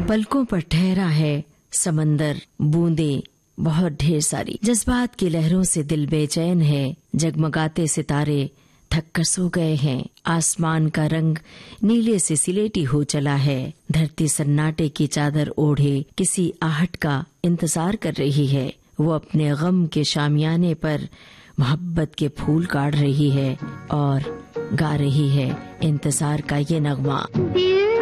पलकों पर ठहरा है समंदर, बूंदे बहुत ढेर सारी। जज्बात की लहरों से दिल बेचैन है, जगमगाते सितारे थक कर सो गए हैं। आसमान का रंग नीले से सिलेटी हो चला है। धरती सन्नाटे की चादर ओढ़े किसी आहट का इंतजार कर रही है। वो अपने गम के शामियाने पर मोहब्बत के फूल काढ़ रही है और गा रही है इंतजार का ये नगमा।